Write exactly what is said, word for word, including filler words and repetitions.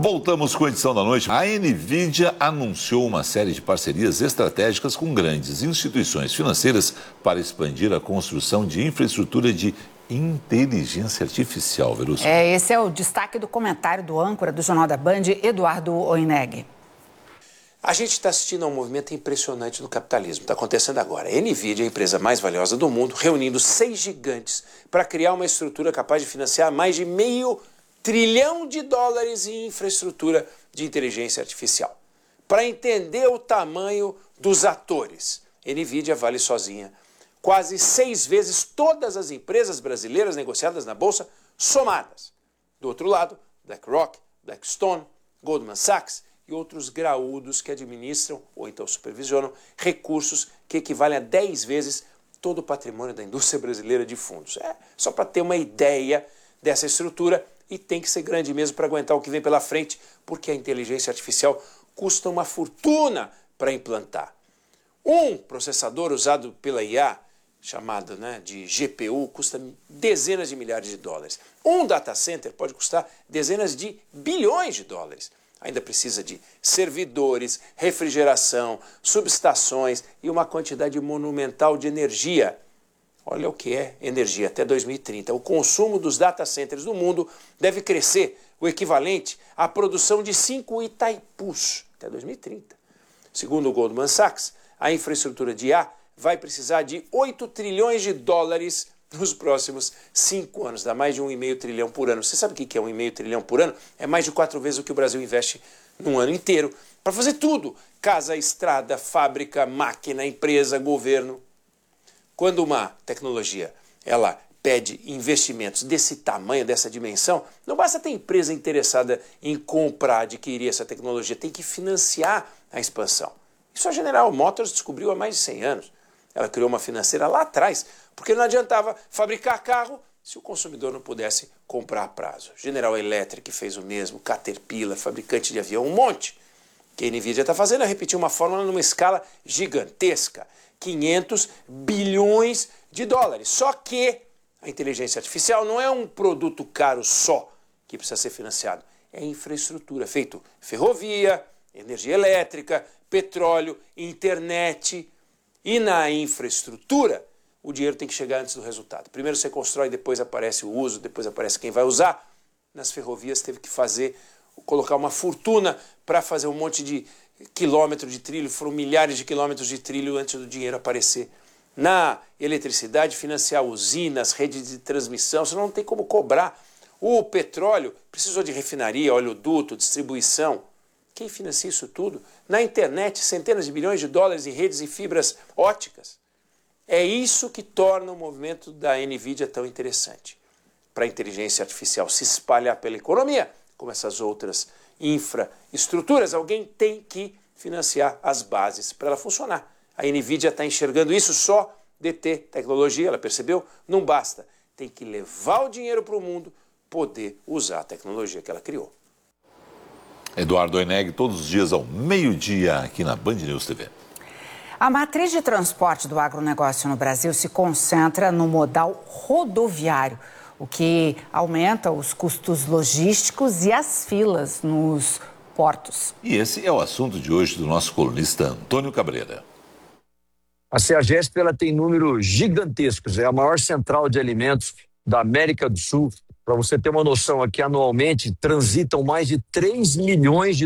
Voltamos com a edição da noite. A NVIDIA anunciou uma série de parcerias estratégicas com grandes instituições financeiras para expandir a construção de infraestrutura de inteligência artificial, Verusca. É, esse é o destaque do comentário do âncora do Jornal da Band, Eduardo Oineg. A gente está assistindo a um movimento impressionante do capitalismo. Está acontecendo agora. A NVIDIA é a empresa mais valiosa do mundo, reunindo seis gigantes para criar uma estrutura capaz de financiar mais de meio trilhão de dólares em infraestrutura de inteligência artificial. Para entender o tamanho dos atores, a NVIDIA vale sozinha quase seis vezes todas as empresas brasileiras negociadas na Bolsa somadas. Do outro lado, BlackRock, Blackstone, Goldman Sachs e outros graúdos que administram ou então supervisionam recursos que equivalem a dez vezes todo o patrimônio da indústria brasileira de fundos. É só para ter uma ideia dessa estrutura, e tem que ser grande mesmo para aguentar o que vem pela frente, porque a inteligência artificial custa uma fortuna para implantar. Um processador usado pela I A, chamado né, de G P U, custa dezenas de milhares de dólares. Um data center pode custar dezenas de bilhões de dólares. Ainda precisa de servidores, refrigeração, subestações e uma quantidade monumental de energia. Olha o que é energia até dois mil e trinta. O consumo dos data centers do mundo deve crescer o equivalente à produção de cinco Itaipus até dois mil e trinta. Segundo o Goldman Sachs, a infraestrutura de I A vai precisar de oito trilhões de dólares nos próximos cinco anos, dá mais de um vírgula cinco trilhão por ano. Você sabe o que é um vírgula cinco trilhão por ano? É mais de quatro vezes o que o Brasil investe num ano inteiro para fazer tudo. Casa, estrada, fábrica, máquina, empresa, governo. Quando uma tecnologia ela pede investimentos desse tamanho, dessa dimensão, não basta ter empresa interessada em comprar, adquirir essa tecnologia, tem que financiar a expansão. Isso a General Motors descobriu há mais de cem anos. Ela criou uma financeira lá atrás, porque não adiantava fabricar carro se o consumidor não pudesse comprar a prazo. General Electric fez o mesmo, Caterpillar, fabricante de avião, um monte. O que a NVIDIA está fazendo é repetir uma fórmula numa escala gigantesca. quinhentos bilhões de dólares. Só que a inteligência artificial não é um produto caro só que precisa ser financiado. É infraestrutura, feito ferrovia, energia elétrica, petróleo, internet. E na infraestrutura, o dinheiro tem que chegar antes do resultado. Primeiro você constrói, depois aparece o uso, depois aparece quem vai usar. Nas ferrovias teve que fazer, colocar uma fortuna para fazer um monte de quilômetro de trilho, foram milhares de quilômetros de trilho antes do dinheiro aparecer. Na eletricidade, financiar usinas, redes de transmissão, você não tem como cobrar. O petróleo precisou de refinaria, oleoduto, distribuição. Quem financia isso tudo? Na internet, centenas de bilhões de dólares em redes e fibras óticas. É isso que torna o movimento da NVIDIA tão interessante. Para a inteligência artificial se espalhar pela economia, como essas outras infraestruturas, alguém tem que financiar as bases para ela funcionar. A NVIDIA está enxergando isso, só de ter tecnologia, ela percebeu? Não basta. Tem que levar o dinheiro para o mundo, poder usar a tecnologia que ela criou. Eduardo Oineg, todos os dias ao meio-dia aqui na Band News T V. A matriz de transporte do agronegócio no Brasil se concentra no modal rodoviário, o que aumenta os custos logísticos e as filas nos portos. E esse é o assunto de hoje do nosso colunista Antônio Cabreira. A CEAGESP ela tem números gigantescos, é a maior central de alimentos da América do Sul. Para você ter uma noção, aqui anualmente transitam mais de três milhões de